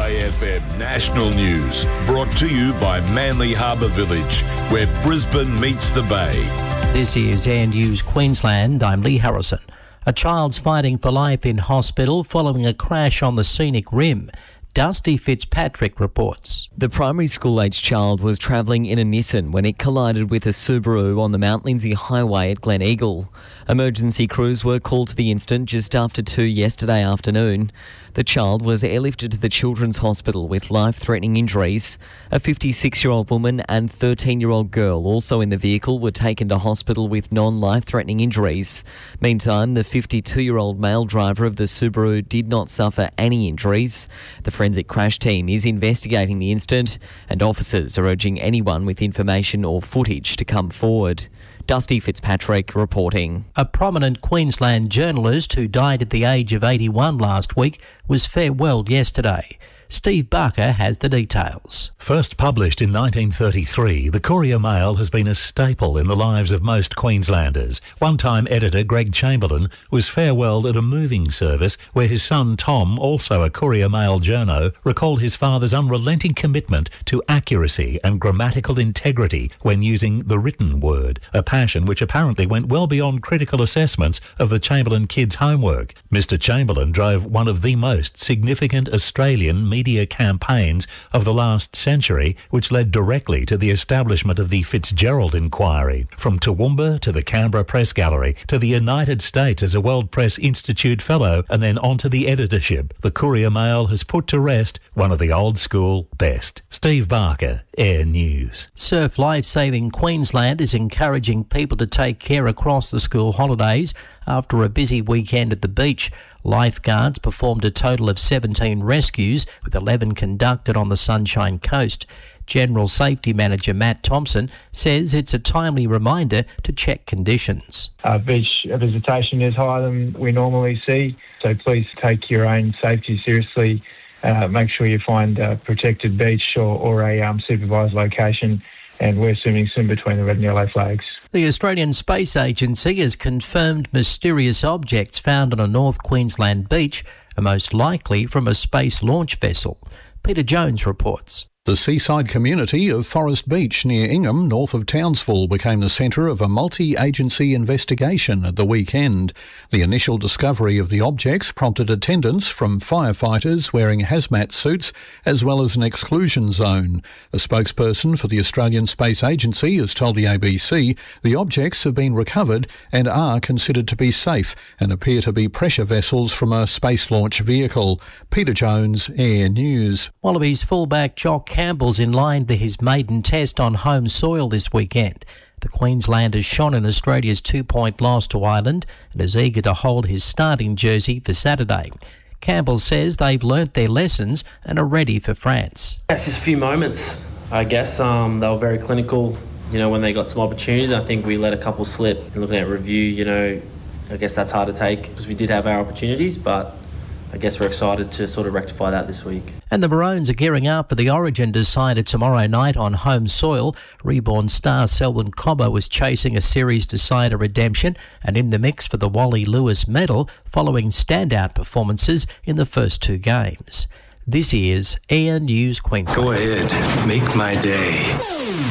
SAFM National News, brought to you by Manly Harbour Village, where Brisbane meets the Bay. This is Air News Queensland. I'm Lee Harrison. A child's fighting for life in hospital following a crash on the scenic rim. Dusty Fitzpatrick reports. The primary school-aged child was travelling in a Nissan when it collided with a Subaru on the Mount Lindesay Highway at Glen Eagle. Emergency crews were called to the incident just after 2 yesterday afternoon. The child was airlifted to the Children's Hospital with life-threatening injuries. A 56-year-old woman and 13-year-old girl also in the vehicle were taken to hospital with non-life-threatening injuries. Meantime, the 52-year-old male driver of the Subaru did not suffer any injuries. The forensic crash team is investigating the incident, and officers are urging anyone with information or footage to come forward. Dusty Fitzpatrick reporting. A prominent Queensland journalist who died at the age of 81 last week was farewelled yesterday. Steve Barker has the details. First published in 1933, the Courier Mail has been a staple in the lives of most Queenslanders. One-time editor Greg Chamberlain was farewelled at a moving service where his son Tom, also a Courier Mail journo, recalled his father's unrelenting commitment to accuracy and grammatical integrity when using the written word, a passion which apparently went well beyond critical assessments of the Chamberlain kids' homework. Mr. Chamberlain drove one of the most significant Australian media campaigns of the last century, which led directly to the establishment of the Fitzgerald Inquiry. From Toowoomba to the Canberra Press Gallery to the United States as a World Press Institute Fellow and then on to the editorship, the Courier Mail has put to rest one of the old school best. Steve Barker, Air News. Surf Life Saving Queensland is encouraging people to take care across the school holidays after a busy weekend at the beach. Lifeguards performed a total of 17 rescues, with 11 conducted on the Sunshine Coast. General Safety Manager Matt Thompson says it's a timely reminder to check conditions. Beach visitation is higher than we normally see, so please take your own safety seriously. Make sure you find a protected beach or a supervised location, and we're swimming soon between the red and yellow flags. The Australian Space Agency has confirmed mysterious objects found on a North Queensland beach are most likely from a space launch vessel. Peter Jones reports. The seaside community of Forest Beach near Ingham, north of Townsville, became the centre of a multi-agency investigation at the weekend. The initial discovery of the objects prompted attendance from firefighters wearing hazmat suits, as well as an exclusion zone. A spokesperson for the Australian Space Agency has told the ABC the objects have been recovered and are considered to be safe and appear to be pressure vessels from a space launch vehicle. Peter Jones, Air News. Wallabies fullback Jock Campbell's in line for his maiden test on home soil this weekend. The Queenslander shone in Australia's 2-point loss to Ireland and is eager to hold his starting jersey for Saturday. Campbell says they've learnt their lessons and are ready for France. It's just a few moments, I guess. They were very clinical, when they got some opportunities. I think we let a couple slip. And looking at review, I guess that's hard to take because we did have our opportunities, but I guess we're excited to sort of rectify that this week. And the Maroons are gearing up for the Origin decider tomorrow night on home soil. Reborn star Selwyn Cobbo was chasing a series decider redemption and in the mix for the Wally Lewis medal following standout performances in the first 2 games. This is Air News Queensland. Go ahead, make my day.